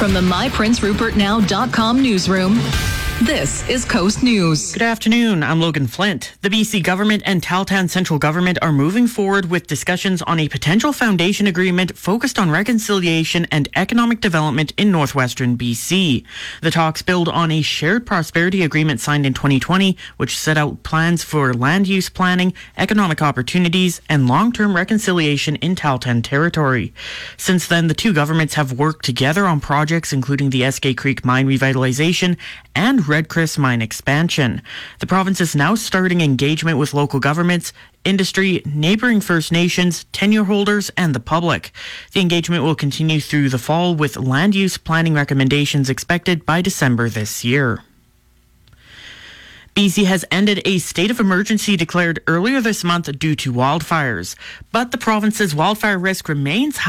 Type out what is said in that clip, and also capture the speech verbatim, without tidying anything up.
From the my prince rupert now dot com newsroom, this is Coast News. Good afternoon, I'm Logan Flint. The B C government and Tahltan central government are moving forward with discussions on a potential foundation agreement focused on reconciliation and economic development in northwestern B C. The talks build on a shared prosperity agreement signed in twenty twenty, which set out plans for land use planning, economic opportunities, and long-term reconciliation in Tahltan territory. Since then, the two governments have worked together on projects including the Eskay Creek mine revitalization and Red Chris mine expansion. The province is now starting engagement with local governments, industry, neighbouring First Nations, tenure holders, and the public. The engagement will continue through the fall with land use planning recommendations expected by December this year. B C has ended a state of emergency declared earlier this month due to wildfires, but the province's wildfire risk remains high.